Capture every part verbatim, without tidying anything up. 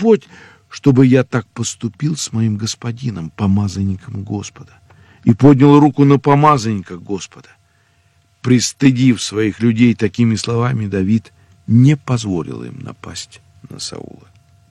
Господь, чтобы я так поступил с моим господином, помазанником Господа. И поднял руку на помазанника Господа. Пристыдив своих людей такими словами, Давид не позволил им напасть на Саула.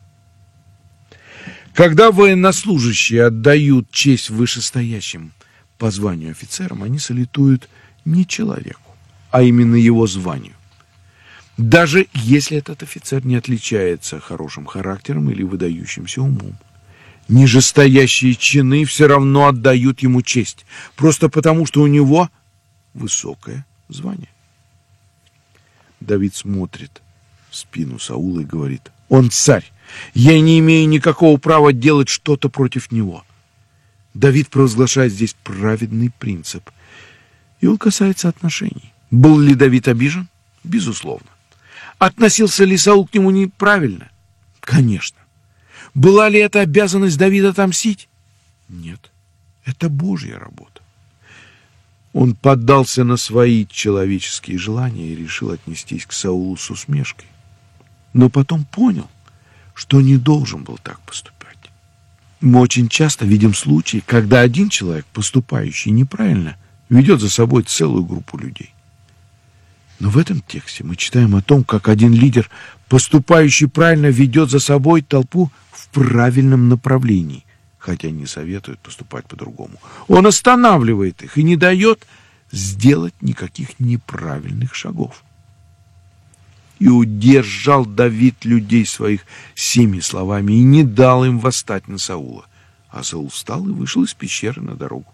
Когда военнослужащие отдают честь вышестоящим по званию офицерам, они салютуют не человеку, а именно его званию. Даже если этот офицер не отличается хорошим характером или выдающимся умом. Нижестоящие чины все равно отдают ему честь, просто потому, что у него высокое звание. Давид смотрит в спину Саула и говорит: «Он царь, я не имею никакого права делать что-то против него». Давид провозглашает здесь праведный принцип, и он касается отношений. Был ли Давид обижен? Безусловно. Относился ли Саул к нему неправильно? Конечно. Была ли это обязанность Давида отомстить? Нет. Это Божья работа. Он поддался на свои человеческие желания и решил отнестись к Саулу с усмешкой. Но потом понял, что не должен был так поступать. Мы очень часто видим случаи, когда один человек, поступающий неправильно, ведет за собой целую группу людей. Но в этом тексте мы читаем о том, как один лидер, поступающий правильно, ведет за собой толпу в правильном направлении, хотя не советует поступать по-другому. Он останавливает их и не дает сделать никаких неправильных шагов. И удержал Давид людей своих семи словами и не дал им восстать на Саула. А Саул встал и вышел из пещеры на дорогу.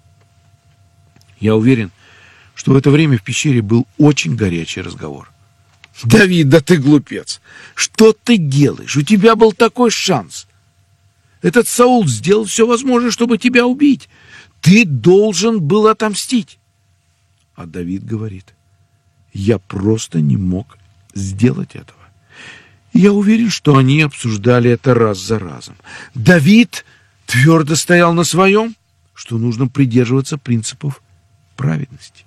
Я уверен, что в это время в пещере был очень горячий разговор. «Давид, да ты глупец! Что ты делаешь? У тебя был такой шанс! Этот Саул сделал все возможное, чтобы тебя убить! Ты должен был отомстить!» А Давид говорит: «Я просто не мог сделать этого». И я уверен, что они обсуждали это раз за разом. Давид твердо стоял на своем, что нужно придерживаться принципов праведности.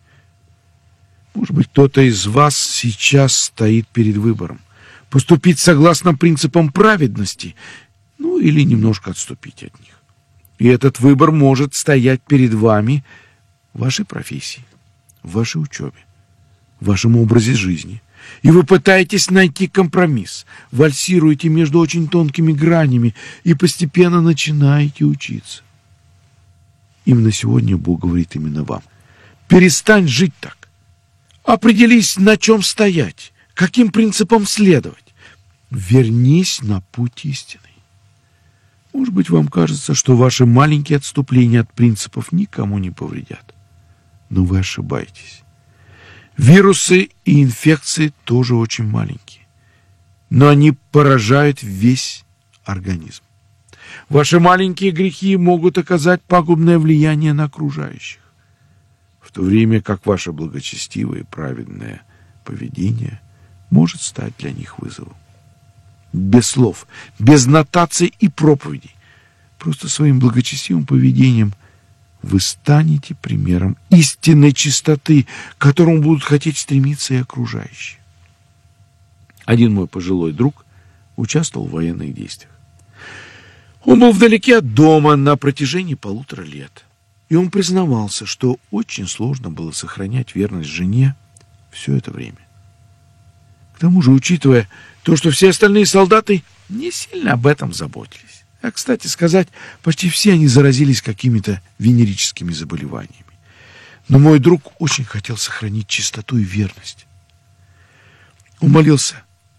Может быть, кто-то из вас сейчас стоит перед выбором: поступить согласно принципам праведности, ну или немножко отступить от них. И этот выбор может стоять перед вами в вашей профессии, в вашей учебе, в вашем образе жизни. И вы пытаетесь найти компромисс, вальсируете между очень тонкими гранями и постепенно начинаете учиться. Именно сегодня Бог говорит именно вам: перестань жить так. Определись, на чем стоять, каким принципам следовать. Вернись на путь истинный. Может быть, вам кажется, что ваши маленькие отступления от принципов никому не повредят. Но вы ошибаетесь. Вирусы и инфекции тоже очень маленькие, но они поражают весь организм. Ваши маленькие грехи могут оказать пагубное влияние на окружающих, в то время как ваше благочестивое и праведное поведение может стать для них вызовом. Без слов, без нотаций и проповедей, просто своим благочестивым поведением вы станете примером истинной чистоты, к которому будут хотеть стремиться и окружающие. Один мой пожилой друг участвовал в военных действиях. Он был вдалеке от дома на протяжении полутора лет. И он признавался, что очень сложно было сохранять верность жене все это время. К тому же, учитывая то, что все остальные солдаты не сильно об этом заботились. А, кстати сказать, почти все они заразились какими-то венерическими заболеваниями. Но мой друг очень хотел сохранить чистоту и верность. Он молился: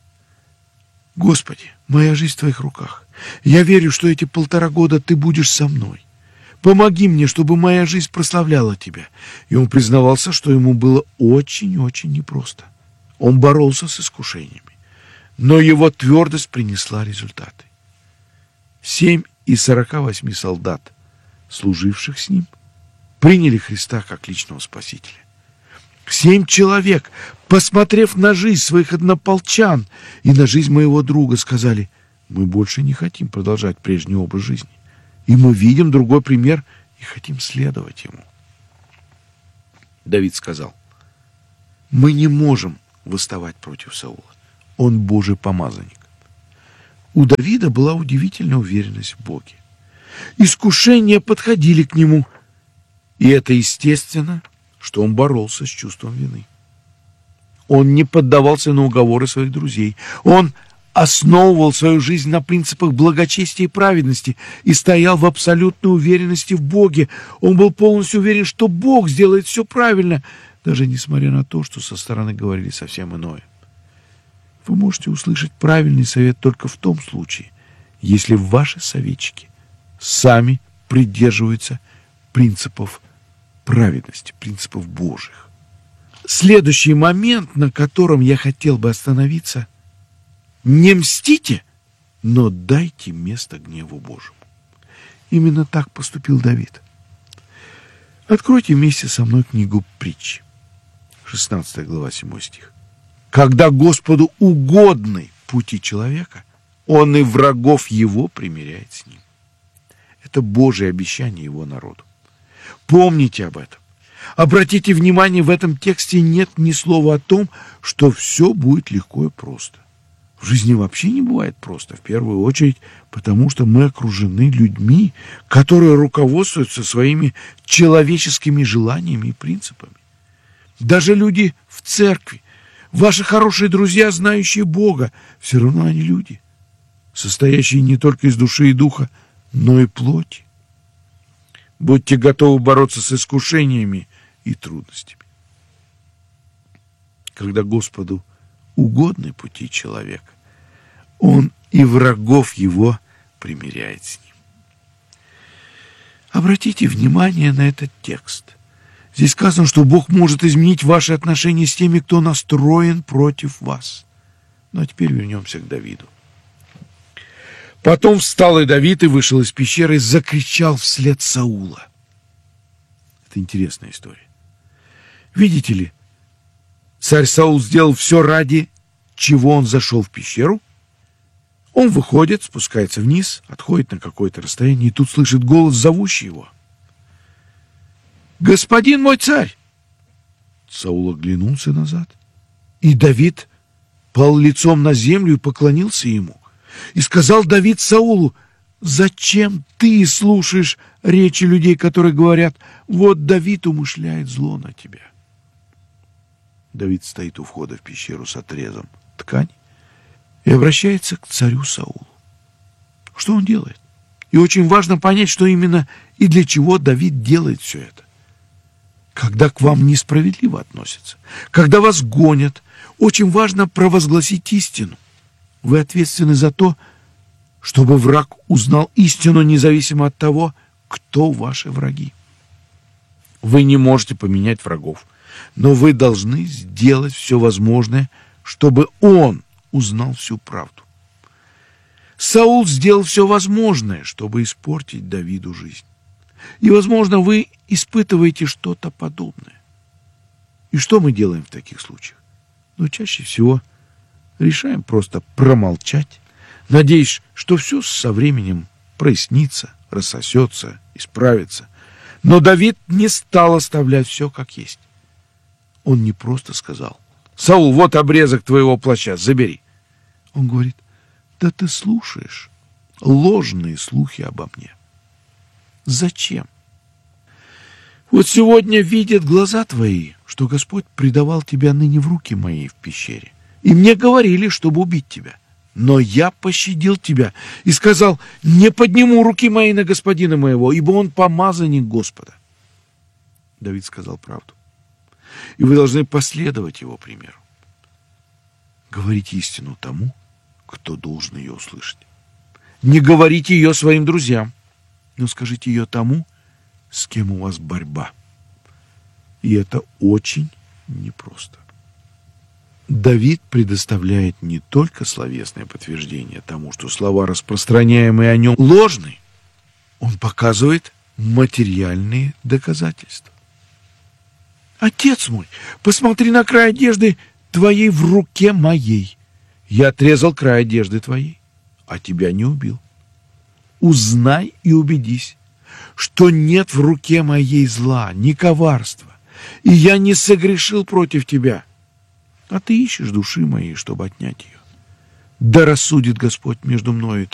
«Господи, моя жизнь в Твоих руках. Я верю, что эти полтора года Ты будешь со мной. Помоги мне, чтобы моя жизнь прославляла Тебя». И он признавался, что ему было очень-очень непросто. Он боролся с искушениями, но его твердость принесла результаты. Семь из сорока восьми солдат, служивших с ним, приняли Христа как личного Спасителя. Семь человек, посмотрев на жизнь своих однополчан и на жизнь моего друга, сказали: «Мы больше не хотим продолжать прежний образ жизни, и мы видим другой пример и хотим следовать ему». Давид сказал: «Мы не можем восставать против Саула. Он Божий помазанник. У Давида была удивительная уверенность в Боге. Искушения подходили к нему, и это естественно, что он боролся с чувством вины. Он не поддавался на уговоры своих друзей. Он основывал свою жизнь на принципах благочестия и праведности и стоял в абсолютной уверенности в Боге. Он был полностью уверен, что Бог сделает все правильно, даже несмотря на то, что со стороны говорили совсем иное. Вы можете услышать правильный совет только в том случае, если ваши советчики сами придерживаются принципов праведности, принципов Божьих. Следующий момент, на котором я хотел бы остановиться: не мстите, но дайте место гневу Божьему. Именно так поступил Давид. Откройте вместе со мной книгу Притчи, шестнадцатая глава, седьмой стих. Когда Господу угодны пути человека, Он и врагов его примиряет с ним. Это Божие обещание его народу. Помните об этом. Обратите внимание, в этом тексте нет ни слова о том, что все будет легко и просто. В жизни вообще не бывает просто, в первую очередь, потому что мы окружены людьми, которые руководствуются своими человеческими желаниями и принципами. Даже люди в церкви, ваши хорошие друзья, знающие Бога, все равно они люди, состоящие не только из души и духа, но и плоти. Будьте готовы бороться с искушениями и трудностями. Когда Господу угодны пути человека, Он и врагов его примиряет с ним. Обратите внимание на этот текст. Здесь сказано, что Бог может изменить ваши отношения с теми, кто настроен против вас. Ну а теперь вернемся к Давиду. Потом встал и Давид и вышел из пещеры и закричал вслед Саула. Это интересная история. Видите ли, царь Саул сделал все, ради чего он зашел в пещеру. Он выходит, спускается вниз, отходит на какое-то расстояние, и тут слышит голос, зовущий его. «Господин мой царь!» Саул оглянулся назад, и Давид пал лицом на землю и поклонился ему. И сказал Давид Саулу: «Зачем ты слушаешь речи людей, которые говорят: вот Давид умышляет зло на тебя?» Давид стоит у входа в пещеру с отрезом ткани и обращается к царю Саулу. Что он делает? И очень важно понять, что именно и для чего Давид делает все это. Когда к вам несправедливо относятся, когда вас гонят, очень важно провозгласить истину. Вы ответственны за то, чтобы враг узнал истину, независимо от того, кто ваши враги. Вы не можете поменять врагов, но вы должны сделать все возможное, чтобы он узнал всю правду. Саул сделал все возможное, чтобы испортить Давиду жизнь. И, возможно, вы испытываете что-то подобное. И что мы делаем в таких случаях? Ну, чаще всего решаем просто промолчать, надеясь, что все со временем прояснится, рассосется, исправится. Но Давид не стал оставлять все как есть. Он не просто сказал: «Саул, вот обрезок твоего плаща, забери». Он говорит: «Да ты слушаешь ложные слухи обо мне. Зачем? Вот сегодня видят глаза твои, что Господь предавал тебя ныне в руки мои в пещере. И мне говорили, чтобы убить тебя. Но я пощадил тебя и сказал: не подниму руки мои на господина моего, ибо он помазанник Господа». Давид сказал правду. И вы должны последовать его примеру. Говорите истину тому, кто должен ее услышать. Не говорите ее своим друзьям, но скажите ее тому, с кем у вас борьба. И это очень непросто. Давид предоставляет не только словесное подтверждение тому, что слова, распространяемые о нем, ложны. Он показывает материальные доказательства. «Отец мой, посмотри на край одежды твоей в руке моей. Я отрезал край одежды твоей, а тебя не убил. Узнай и убедись, что нет в руке моей зла, ни коварства, и я не согрешил против тебя. А ты ищешь души моей, чтобы отнять ее. Да рассудит Господь между мною и